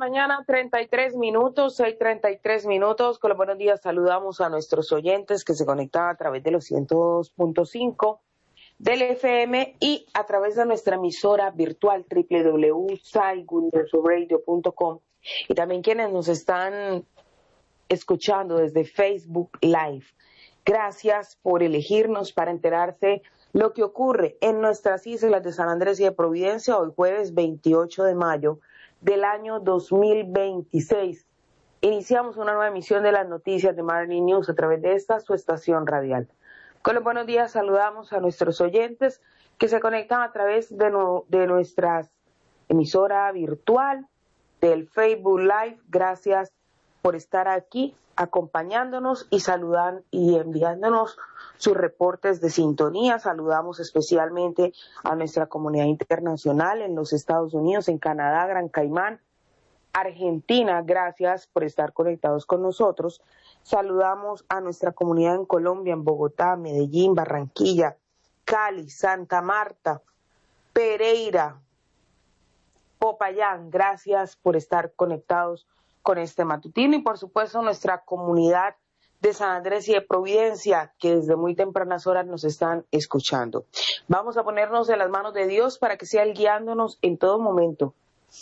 mañana, 33 minutos, 6:33 minutos. Con los buenos días saludamos a nuestros oyentes que se conectan a través de los 102.5 del FM y a través de nuestra emisora virtual www.saigoodnewsradio.com, y también quienes nos están escuchando desde Facebook Live. Gracias por elegirnos para enterarse lo que ocurre en nuestras islas de San Andrés y de Providencia hoy jueves 28 de mayo del año 2026. Iniciamos una nueva emisión de las noticias de Morning News a través de esta su estación radial. Con los buenos días saludamos a nuestros oyentes que se conectan a través de nuestra emisora virtual, del Facebook Live. Gracias por estar aquí acompañándonos y saludan y enviándonos sus reportes de sintonía. Saludamos especialmente a nuestra comunidad internacional en los Estados Unidos, en Canadá, Gran Caimán, Argentina. Gracias por estar conectados con nosotros. Saludamos a nuestra comunidad en Colombia, en Bogotá, Medellín, Barranquilla, Cali, Santa Marta, Pereira, Popayán. Gracias por estar conectados con este matutino, y por supuesto nuestra comunidad de San Andrés y de Providencia, que desde muy tempranas horas nos están escuchando. Vamos a ponernos en las manos de Dios para que sea Él guiándonos en todo momento,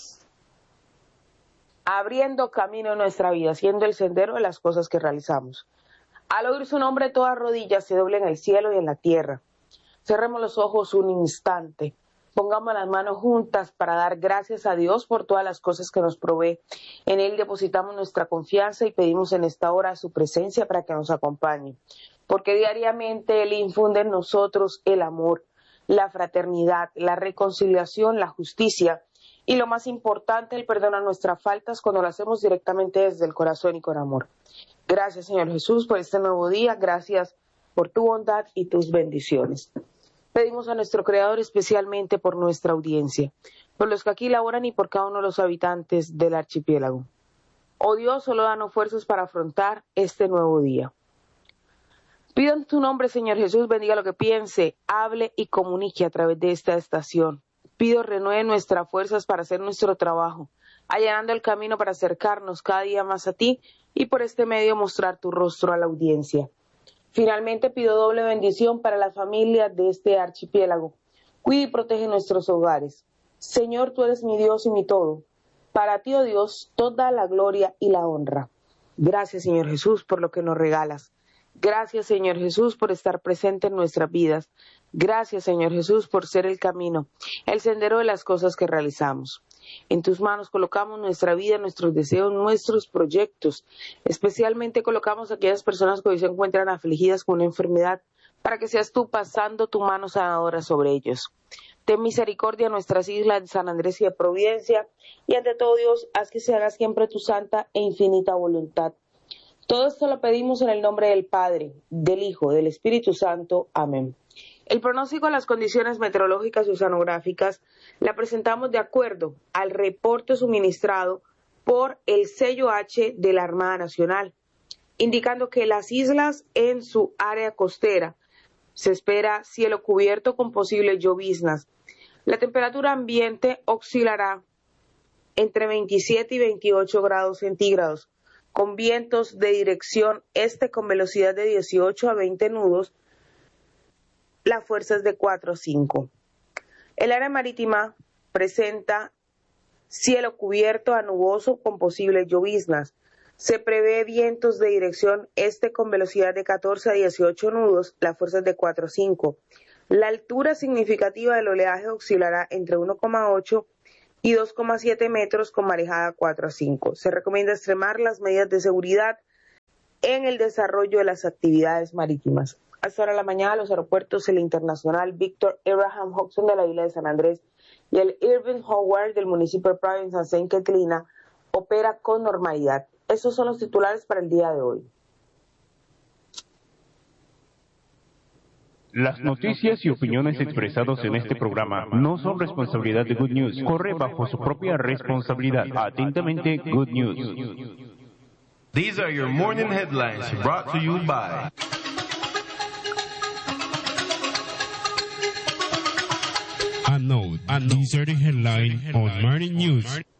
abriendo camino en nuestra vida, siendo el sendero de las cosas que realizamos. Al oír su nombre, toda rodilla se doble en el cielo y en la tierra. Cerremos los ojos un instante. Pongamos las manos juntas para dar gracias a Dios por todas las cosas que nos provee. En Él depositamos nuestra confianza y pedimos en esta hora su presencia para que nos acompañe. Porque diariamente Él infunde en nosotros el amor, la fraternidad, la reconciliación, la justicia y, lo más importante, el perdón a nuestras faltas cuando lo hacemos directamente desde el corazón y con amor. Gracias, Señor Jesús, por este nuevo día. Gracias por tu bondad y tus bendiciones. Pedimos a nuestro Creador especialmente por nuestra audiencia, por los que aquí laboran y por cada uno de los habitantes del archipiélago. Oh Dios, solo danos fuerzas para afrontar este nuevo día. Pido en tu nombre, Señor Jesús, bendiga lo que piense, hable y comunique a través de esta estación. Pido renueve nuestras fuerzas para hacer nuestro trabajo, allanando el camino para acercarnos cada día más a ti y por este medio mostrar tu rostro a la audiencia. Finalmente pido doble bendición para las familias de este archipiélago. Cuida y protege nuestros hogares. Señor, tú eres mi Dios y mi todo. Para ti, oh Dios, toda la gloria y la honra. Gracias, Señor Jesús, por lo que nos regalas. Gracias, Señor Jesús, por estar presente en nuestras vidas. Gracias, Señor Jesús, por ser el camino, el sendero de las cosas que realizamos. En tus manos colocamos nuestra vida, nuestros deseos, nuestros proyectos. Especialmente colocamos a aquellas personas que hoy se encuentran afligidas con una enfermedad, para que seas tú pasando tu mano sanadora sobre ellos. Ten misericordia en nuestras islas de San Andrés y de Providencia, y ante todo, Dios, haz que se haga siempre tu santa e infinita voluntad. Todo esto lo pedimos en el nombre del Padre, del Hijo, del Espíritu Santo. Amén. El pronóstico de las condiciones meteorológicas y oceanográficas la presentamos de acuerdo al reporte suministrado por el sello H de la Armada Nacional, indicando que las islas en su área costera se espera cielo cubierto con posibles lloviznas. La temperatura ambiente oscilará entre 27 y 28 grados centígrados, con vientos de dirección este con velocidad de 18 a 20 nudos, la fuerza es de 4 a 5. El área marítima presenta cielo cubierto a nuboso con posibles lloviznas. Se prevé vientos de dirección este con velocidad de 14 a 18 nudos, la fuerza es de 4 a 5. La altura significativa del oleaje oscilará entre 1,8 y 2,7 metros con marejada 4 a 5. Se recomienda extremar las medidas de seguridad en el desarrollo de las actividades marítimas. Hasta ahora de la mañana, los aeropuertos, el internacional Victor Abraham Hodgson de la isla de San Andrés y el Irving Howard del municipio de Providence and St. Catalina opera con normalidad. Estos son los titulares para el día de hoy. Las noticias y opiniones expresadas en este programa no son responsabilidad de Good News. Corre bajo su propia responsabilidad. Atentamente, Good News. These are your morning headlines brought to you by... And these are the headlines on Morning News.